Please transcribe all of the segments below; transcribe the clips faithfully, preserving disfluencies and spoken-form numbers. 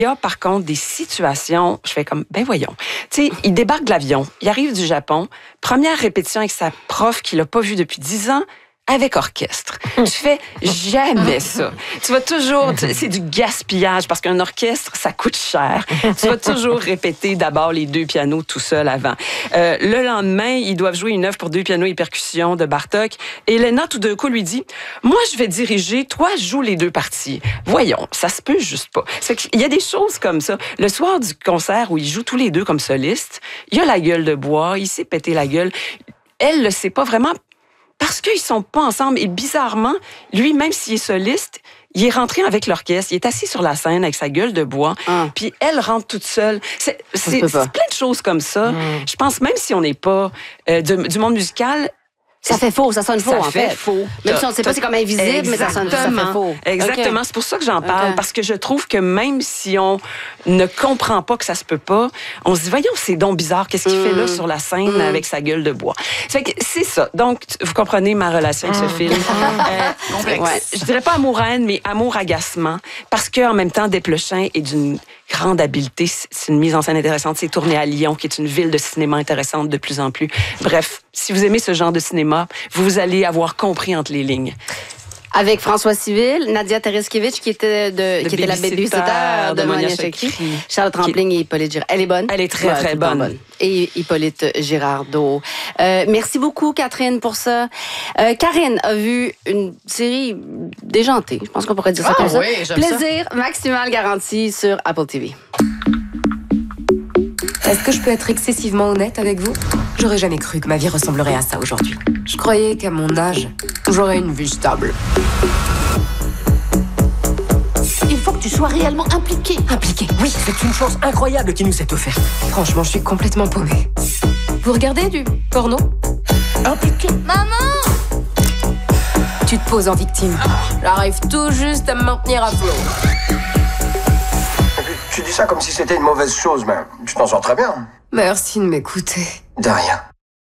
Il y a par contre des situations, je fais comme, ben voyons. Tu sais, il débarque de l'avion, il arrive du Japon, première répétition avec sa prof qu'il n'a pas vue depuis dix ans, avec orchestre. Tu fais jamais ça. Tu vas toujours, c'est du gaspillage parce qu'un orchestre, ça coûte cher. Tu vas toujours répéter d'abord les deux pianos tout seul avant. Euh, le lendemain, ils doivent jouer une œuvre pour deux pianos et percussions de Bartók. Et Elena, tout d'un coup, lui dit, moi, je vais diriger, toi, joue les deux parties. Voyons, ça se peut juste pas. C'est qu'il y a des choses comme ça. Le soir du concert où ils jouent tous les deux comme solistes, il y a la gueule de bois, il s'est pété la gueule. Elle le sait pas vraiment. Parce qu'ils sont pas ensemble. Et bizarrement, lui, même s'il est soliste, il est rentré avec l'orchestre. Il est assis sur la scène avec sa gueule de bois. Ah. Puis elle rentre toute seule. C'est, c'est, c'est plein de choses comme ça. Mm. Je pense, même si on n'est pas euh, de, du monde musical... Ça fait faux, ça sonne faux, ça en fait. fait faux. Même si on ne sait pas, c'est comme invisible, Exactement. mais ça sonne ça fait faux. Exactement. Okay. C'est pour ça que j'en parle, okay. parce que je trouve que même si on ne comprend pas que ça se peut pas, on se dit, voyons, c'est donc bizarre, qu'est-ce qu'il mmh. fait là sur la scène mmh. avec sa gueule de bois. Fait que c'est ça. Donc, vous comprenez ma relation avec mmh. ce film. euh, ouais. Je dirais pas amour-haine, mais amour-agacement, parce qu'en même temps, Desplechin est d'une grande habileté. C'est une mise en scène intéressante. C'est tourné à Lyon, qui est une ville de cinéma intéressante de plus en plus. Bref, si vous aimez ce genre de cinéma, vous allez avoir compris entre les lignes. Avec François Civil, Nadia Tereskevich, qui était, de, qui était la babysitter de, de Monia Chokri, Charles Trampling qui... et Hippolyte Girardot. Elle est bonne? Elle est très, ouais, très bonne. bonne. Et Hippolyte Girardot. Euh, merci beaucoup, Catherine, pour ça. Euh, Karine a vu une série déjantée, je pense qu'on pourrait dire ça ah, comme oui, ça. Plaisir ça. maximal garanti sur Apple T V. Est-ce que je peux être excessivement honnête avec vous? J'aurais jamais cru que ma vie ressemblerait à ça aujourd'hui. Je croyais qu'à mon âge, j'aurais une vie stable. Il faut que tu sois réellement impliqué. Impliqué, oui, c'est une chance incroyable qui nous est offerte. Franchement, je suis complètement paumée. Vous regardez du porno? Impliqué. Maman! Tu te poses en victime. J'arrive tout juste à me maintenir à flot. Tu dis ça comme si c'était une mauvaise chose, mais tu t'en sors très bien. Merci de m'écouter. De rien.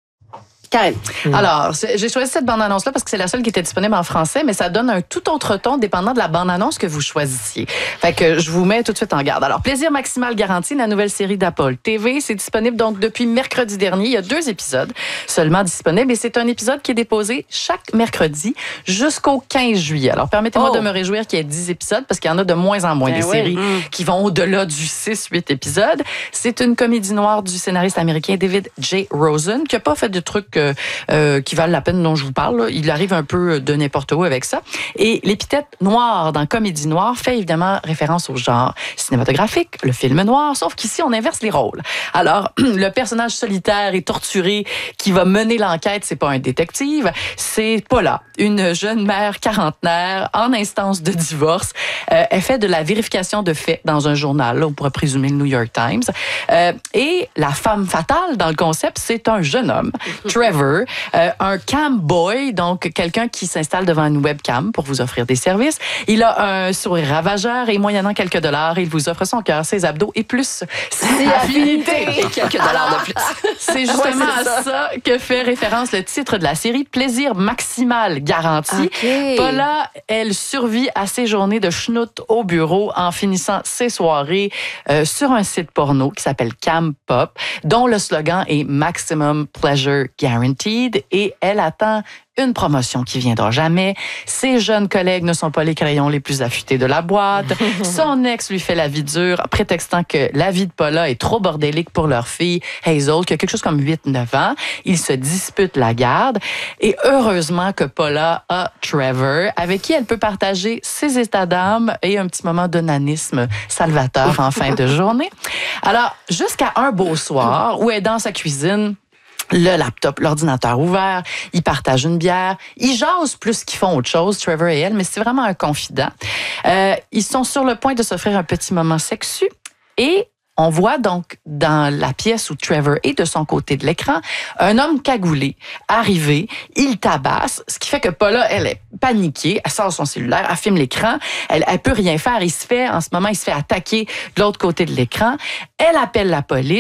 Karine. Mmh. Alors, j'ai choisi cette bande-annonce-là parce que c'est la seule qui était disponible en français, mais ça donne un tout autre ton dépendant de la bande-annonce que vous choisissiez. Fait que je vous mets tout de suite en garde. Alors, Plaisir maximal garanti, la nouvelle série d'Apple T V. C'est disponible donc depuis mercredi dernier. Il y a deux épisodes seulement disponibles et c'est un épisode qui est déposé chaque mercredi jusqu'au quinze juillet. Alors, permettez-moi oh. de me réjouir qu'il y ait dix épisodes parce qu'il y en a de moins en moins ben des oui. séries mmh. qui vont au-delà du six huit épisodes. C'est une comédie noire du scénariste américain David J. Rosen qui n'a pas fait de trucs Euh, euh, qui valent la peine dont je vous parle. Là. Il arrive un peu de n'importe où avec ça. Et l'épithète noir dans comédie noire fait évidemment référence au genre cinématographique, le film noir, sauf qu'ici, on inverse les rôles. Alors, le personnage solitaire et torturé qui va mener l'enquête, c'est pas un détective, c'est Paula, une jeune mère quarantenaire en instance de divorce. Euh, elle fait de la vérification de faits dans un journal, là, on pourrait présumer le New York Times. Euh, et la femme fatale dans le concept, c'est un jeune homme, Trevor, euh, un cam boy, donc quelqu'un qui s'installe devant une webcam pour vous offrir des services. Il a un sourire ravageur et moyennant quelques dollars, il vous offre son cœur, ses abdos et plus ses affinités. Et quelques dollars de plus. C'est justement ouais, c'est à ça que fait référence le titre de la série, Plaisir maximal garanti. Okay. Paula, elle survit à ses journées de schnout au bureau en finissant ses soirées euh, sur un site porno qui s'appelle Cam Pop, dont le slogan est Maximum Pleasure Guaranteed, et elle attend une promotion qui viendra jamais. Ses jeunes collègues ne sont pas les crayons les plus affûtés de la boîte. Son ex lui fait la vie dure, prétextant que la vie de Paula est trop bordélique pour leur fille Hazel, qui a quelque chose comme huit neuf ans. Ils se disputent la garde. Et heureusement que Paula a Trevor, avec qui elle peut partager ses états d'âme et un petit moment d'onanisme salvateur en fin de journée. Alors, jusqu'à un beau soir où elle est dans sa cuisine, le laptop, l'ordinateur ouvert, ils partagent une bière, ils jasent plus qu'ils font autre chose, Trevor et elle, mais c'est vraiment un confident. Euh, ils sont sur le point de s'offrir un petit moment sexu et on voit donc dans la pièce où Trevor est de son côté de l'écran, un homme cagoulé arriver, il tabasse, ce qui fait que Paula, elle est paniquée, elle sort son cellulaire, elle filme l'écran, elle, elle peut rien faire, il se fait, en ce moment, il se fait attaquer de l'autre côté de l'écran, elle appelle la police.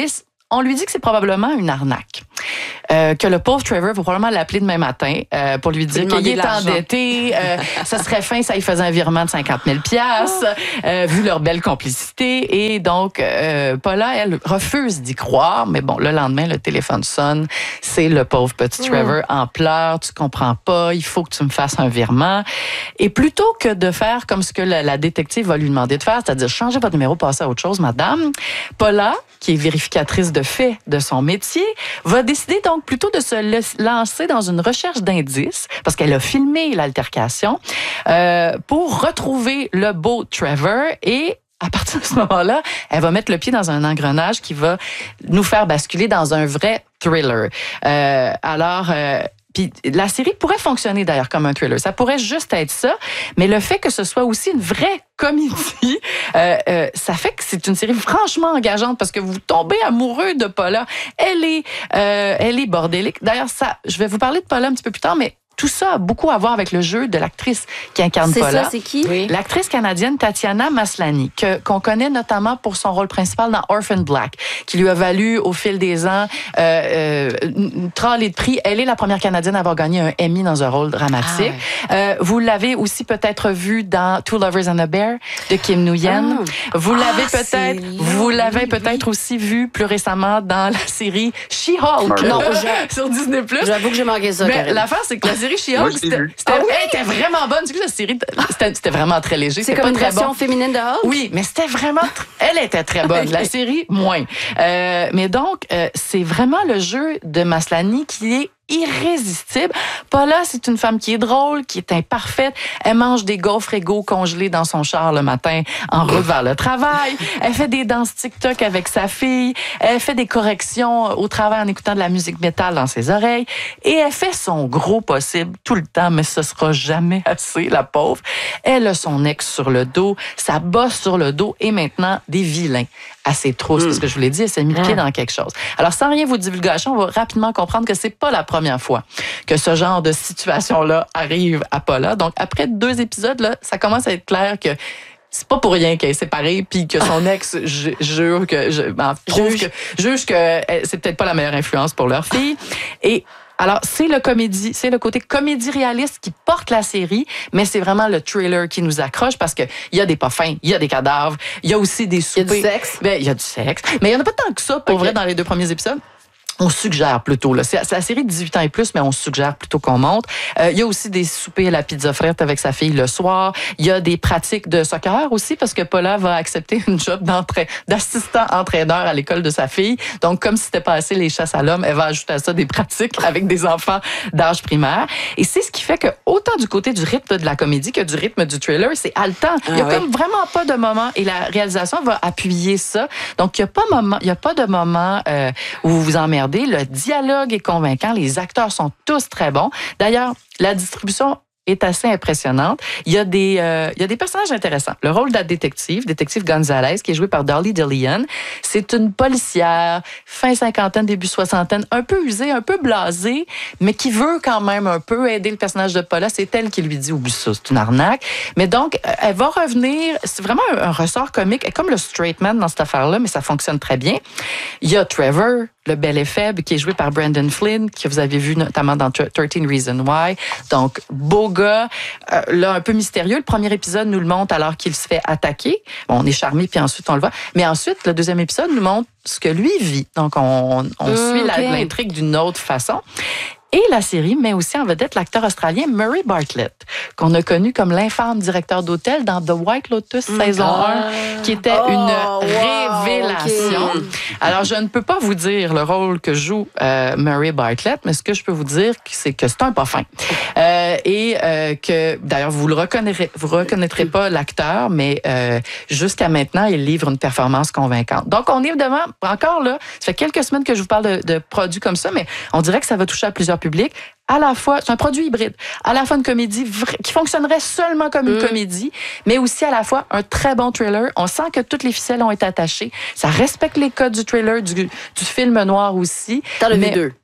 on lui dit que c'est probablement une arnaque. Euh, que le pauvre Trevor va probablement l'appeler demain matin euh, pour lui dire qu'il est endetté. Euh, ça serait fin, ça lui faisait un virement de cinquante mille piastres, euh, vu leur belle complicité. Et donc, euh, Paula, elle, refuse d'y croire. Mais bon, le lendemain, le téléphone sonne. C'est le pauvre petit Trevor en pleurs. Tu comprends pas, il faut que tu me fasses un virement. Et plutôt que de faire comme ce que la, la détective va lui demander de faire, c'est-à-dire changer votre numéro, passer à autre chose, madame, Paula, qui est vérificatrice de faits de son métier, va décider donc plutôt de se lancer dans une recherche d'indices, parce qu'elle a filmé l'altercation, euh, pour retrouver le beau Trevor. Et à partir de ce moment-là, elle va mettre le pied dans un engrenage qui va nous faire basculer dans un vrai thriller. Euh, alors... Euh, Puis la série pourrait fonctionner d'ailleurs comme un thriller. Ça pourrait juste être ça, mais le fait que ce soit aussi une vraie comédie, euh, euh, ça fait que c'est une série franchement engageante parce que vous tombez amoureux de Paula. Elle est, euh, elle est bordélique. D'ailleurs, ça, je vais vous parler de Paula un petit peu plus tard, mais tout ça a beaucoup à voir avec le jeu de l'actrice qui incarne c'est Paula. C'est ça, c'est qui? Oui. L'actrice canadienne Tatiana Maslany, que, qu'on connaît notamment pour son rôle principal dans Orphan Black, qui lui a valu au fil des ans euh, euh, une tralée de prix. Elle est la première Canadienne à avoir gagné un Emmy dans un rôle dramatique. Ah ouais. euh, vous l'avez aussi peut-être vu dans Two Lovers and a Bear de Kim Nguyen. Ah. Vous l'avez ah, peut-être, vous l'avez oui, peut-être oui. aussi vu plus récemment dans la série She-Hulk. Non, je, sur Disney plus. J'avoue que j'ai manqué ça. Mais l'affaire, c'est que la série She-Hulk, c'était, c'était, ah oui? elle était vraiment bonne. Tu sais, la série, c'était, c'était vraiment très léger. C'est c'était comme pas une très version bon. féminine de Hulk? Oui, mais c'était vraiment... Elle était très bonne. La série, moins. Euh, mais donc, euh, c'est vraiment le jeu de Maslany qui est irrésistible. Paula, c'est une femme qui est drôle, qui est imparfaite. Elle mange des gaufres égaux congelés dans son char le matin en route vers le travail. Elle fait des danses TikTok avec sa fille. Elle fait des corrections au travail en écoutant de la musique métal dans ses oreilles. Et elle fait son gros possible tout le temps, mais ce sera jamais assez, la pauvre. Elle a son ex sur le dos, sa bosse sur le dos et maintenant des vilains à ses trousses. Mm. Parce que je vous l'ai dit, elle s'est impliquée mm. dans quelque chose. Alors, sans rien vous divulgacher, on va rapidement comprendre que c'est pas la première fois que ce genre de situation-là arrive à Paula. Donc, après deux épisodes, là, ça commence à être clair que c'est pas pour rien qu'elle est séparée, puis que son ex ju- jure que, je, ben, trouve juge. que, juge que elle, c'est peut-être pas la meilleure influence pour leur fille. Et alors, c'est le comédie, c'est le côté comédie réaliste qui porte la série, mais c'est vraiment le thriller qui nous accroche parce que il y a des pas fins, il y a des cadavres, il y a aussi des soupers. Il y a du sexe. Ben, il y a du sexe. Mais il y en a pas tant que ça, pour okay. vrai, dans les deux premiers épisodes. On suggère plutôt. Là. C'est, c'est la série de dix-huit ans et plus, mais on suggère plutôt qu'on monte. Euh, il y a aussi des soupers à la pizza frette avec sa fille le soir. Il y a des pratiques de soccer aussi, parce que Paula va accepter une job d'assistant entraîneur à l'école de sa fille. Donc, comme si c'était pas assez les chasses à l'homme, elle va ajouter à ça des pratiques avec des enfants d'âge primaire. Et c'est ce qui fait que, autant du côté du rythme de la comédie que du rythme du thriller, c'est haletant. Il y a ah, comme ouais. vraiment pas de moment, et la réalisation va appuyer ça. Donc, il y a pas moment, il y a pas de moment euh, où vous vous emmerdez. Le dialogue est convaincant. Les acteurs sont tous très bons. D'ailleurs, la distribution est assez impressionnante. Il y a des, euh, il y a des personnages intéressants. Le rôle de la détective, détective Gonzalez, qui est jouée par Dolly DeLeon, c'est une policière, fin cinquantaine, début soixantaine, un peu usée, un peu blasée, mais qui veut quand même un peu aider le personnage de Paula. C'est elle qui lui dit « Oublie ça, c'est une arnaque ». Mais donc, elle va revenir, c'est vraiment un, un ressort comique, comme le straight man dans cette affaire-là, mais ça fonctionne très bien. Il y a Trevor, le bel et faible, qui est joué par Brandon Flynn, que vous avez vu notamment dans thirteen Reasons Why. Donc, beau gars, euh, là, un peu mystérieux. Le premier épisode nous le montre alors qu'il se fait attaquer. Bon, on est charmé, puis ensuite, on le voit. Mais ensuite, le deuxième épisode nous montre ce que lui vit. Donc, on, on mmh, suit okay. la, l'intrigue d'une autre façon. Et la série met aussi en vedette l'acteur australien Murray Bartlett, qu'on a connu comme l'infâme directeur d'hôtel dans The White Lotus mmh. saison ah. un, qui était oh, une wow, révélation. Okay. Alors, je ne peux pas vous dire le rôle que joue euh, Murray Bartlett, mais ce que je peux vous dire, c'est que c'est un pas fin. Euh, et euh, que, d'ailleurs, vous le reconnaîtrez, vous reconnaîtrez pas l'acteur, mais euh, jusqu'à maintenant, il livre une performance convaincante. Donc, on est devant, encore là, ça fait quelques semaines que je vous parle de, de produits comme ça, mais on dirait que ça va toucher à plusieurs publics. À la fois, c'est un produit hybride, à la fois une comédie vra- qui fonctionnerait seulement comme une mmh. comédie, mais aussi à la fois un très bon thriller. On sent que toutes les ficelles ont été attachées. Ça respecte les codes du thriller, du, du film noir aussi. T'en as mais, vu deux.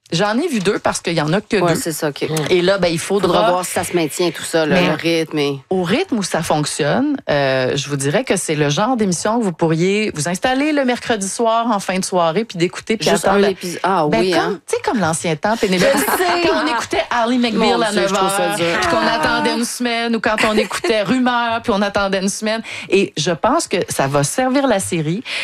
J'en ai vu deux parce qu'il y en a que Ouais, deux. c'est ça, OK. Et là, ben, il faudra, Faudra voir si ça se maintient, tout ça, là, Mais- le rythme. Et... Au rythme où ça fonctionne, euh, je vous dirais que c'est le genre d'émission que vous pourriez vous installer le mercredi soir en fin de soirée puis d'écouter puis Juste attendre. un la- épisode. Ah Ben, oui, comme, hein? tu sais, comme l'ancien temps, Pénélope. Quand on écoutait Ally McBeal Mon à Dieu, neuf je trouve ça heures, dur. puis qu'on attendait une semaine, ou quand on écoutait Rumeur, puis on attendait une semaine. Et je pense que ça va servir la série.